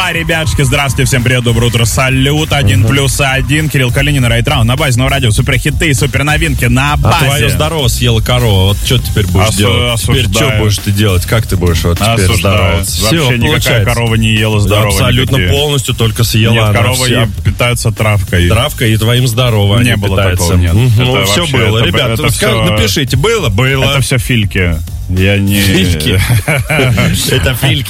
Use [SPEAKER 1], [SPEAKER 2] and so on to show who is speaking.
[SPEAKER 1] Опа, ребятушки, здравствуйте, всем привет, доброе утро, салют, 1+1, Кирилл Калинин, Райтрау, на базе Нового радио, суперхиты и суперновинки на базе.
[SPEAKER 2] А твое здорово съела корова, вот что ты теперь будешь делать? Теперь что будешь ты делать? Как ты будешь вот теперь здороваться?
[SPEAKER 1] Вообще никакая корова не ела здоровья.
[SPEAKER 2] Абсолютно полностью только съела.
[SPEAKER 1] Нет, коровы питаются травкой.
[SPEAKER 2] Травкой и твоим здоровым
[SPEAKER 1] не было
[SPEAKER 2] питаются.
[SPEAKER 1] такого, нет.
[SPEAKER 2] Ну, все было. Ребят, напишите, было?
[SPEAKER 1] Это все фильки. Я не...
[SPEAKER 2] Фильки? Это фильки.